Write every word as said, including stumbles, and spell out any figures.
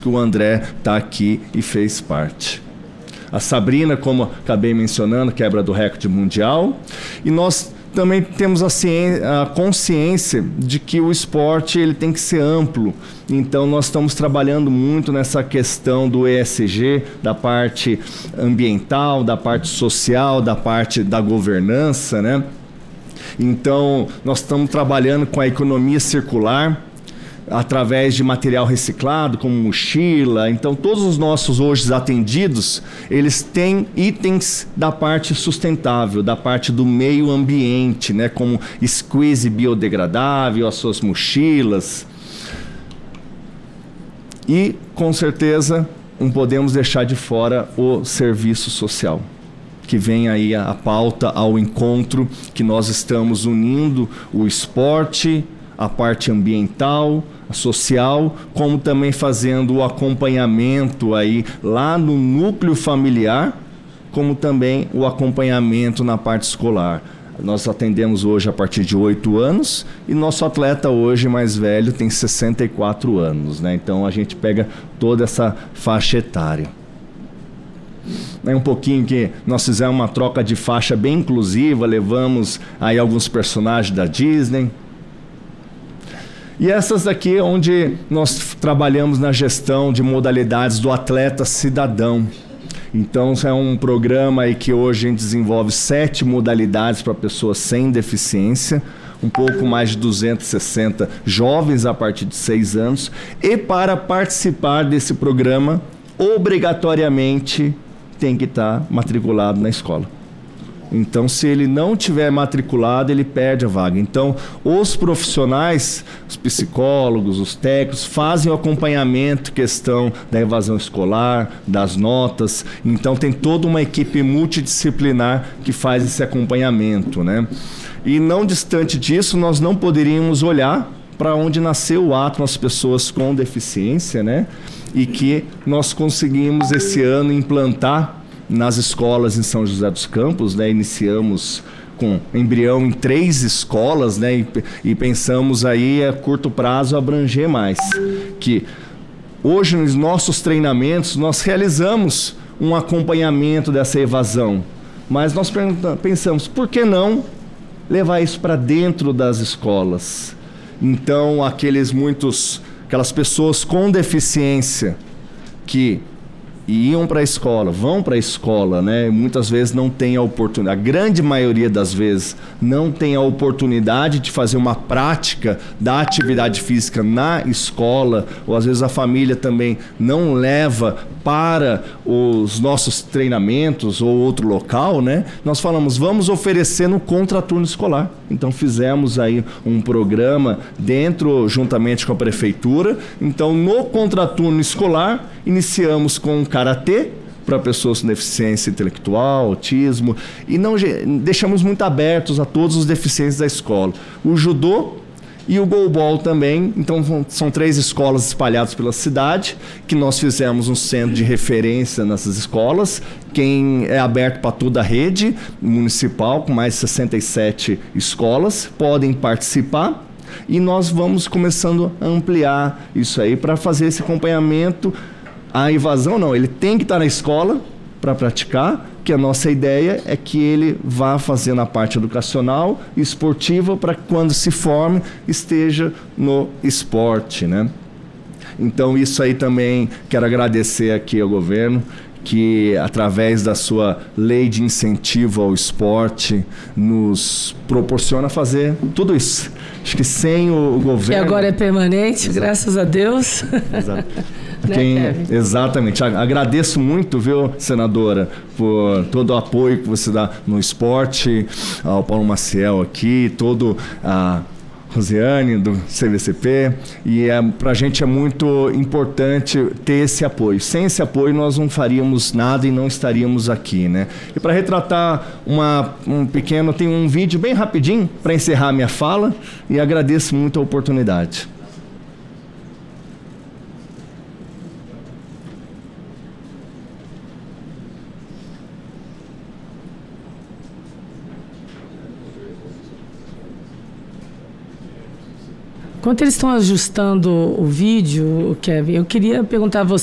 que o André está aqui e fez parte. A Sabrina, como acabei mencionando, quebra do recorde mundial. E nós também temos a, ciência, a consciência de que o esporte ele tem que ser amplo. Então, nós estamos trabalhando muito nessa questão do E S G, da parte ambiental, da parte social, da parte da governança, né? Então, nós estamos trabalhando com a economia circular, através de material reciclado, como mochila. Então, todos os nossos hoje atendidos, eles têm itens da parte sustentável, da parte do meio ambiente, né? Como squeeze biodegradável, as suas mochilas. E, com certeza, não podemos deixar de fora o serviço social, que vem aí a, a pauta ao encontro, que nós estamos unindo o esporte, a parte ambiental, a social, como também fazendo o acompanhamento aí lá no núcleo familiar, como também o acompanhamento na parte escolar. Nós atendemos hoje a partir de oito anos e nosso atleta hoje mais velho tem sessenta e quatro anos, né? Então a gente pega toda essa faixa etária. É um pouquinho que nós fizemos uma troca de faixa bem inclusiva, levamos aí alguns personagens da Disney. E essas daqui é onde nós trabalhamos na gestão de modalidades do atleta cidadão. Então, é um programa aí que hoje a gente desenvolve sete modalidades para pessoas sem deficiência, um pouco mais de duzentos e sessenta jovens a partir de seis anos. E para participar desse programa, obrigatoriamente tem que estar matriculado na escola. Então, se ele não tiver matriculado, ele perde a vaga. Então, os profissionais, os psicólogos, os técnicos, fazem o acompanhamento, questão da evasão escolar, das notas. Então, tem toda uma equipe multidisciplinar que faz esse acompanhamento, né? E não distante disso, nós não poderíamos olhar para onde nasceu o ato nas pessoas com deficiência, né? E que nós conseguimos esse ano implantar nas escolas em São José dos Campos, né? Iniciamos com embrião em três escolas, né? E, e pensamos aí a curto prazo abranger mais. Que hoje nos nossos treinamentos nós realizamos um acompanhamento dessa evasão, mas nós pensamos, por que não levar isso para dentro das escolas? Então, aqueles muitos, aquelas pessoas com deficiência que iam para a escola, vão para a escola, né? Muitas vezes não tem a oportunidade, a grande maioria das vezes não tem a oportunidade de fazer uma prática da atividade física na escola, ou às vezes a família também não leva para os nossos treinamentos ou outro local, né? Nós falamos, vamos oferecer no contraturno escolar. Então fizemos aí um programa dentro, juntamente com a prefeitura. Então no contraturno escolar, iniciamos com karatê para pessoas com deficiência intelectual, autismo, e não deixamos muito abertos a todos os deficientes da escola. O judô e o goalball também. Então são três escolas espalhadas pela cidade, que nós fizemos um centro de referência nessas escolas, quem é aberto para toda a rede municipal, com mais de sessenta e sete escolas, podem participar. E nós vamos começando a ampliar isso aí para fazer esse acompanhamento. A evasão não, ele tem que estar na escola para praticar, que a nossa ideia é que ele vá fazer na parte educacional e esportiva para que quando se forme esteja no esporte, né? Então isso aí também quero agradecer aqui ao governo, que através da sua lei de incentivo ao esporte nos proporciona fazer tudo isso. Acho que sem o governo... E agora é permanente, Exato. Graças a Deus. Exato. Quem, exatamente. Agradeço muito, viu, senadora, por todo o apoio que você dá no esporte, ao Paulo Maciel aqui, todo a Rosiane do C V C P, e é, para a gente é muito importante ter esse apoio. Sem esse apoio nós não faríamos nada e não estaríamos aqui, né? E para retratar uma, um pequeno, tem um vídeo bem rapidinho para encerrar a minha fala, e agradeço muito a oportunidade. Enquanto eles estão ajustando o vídeo, Kevin, eu queria perguntar a você.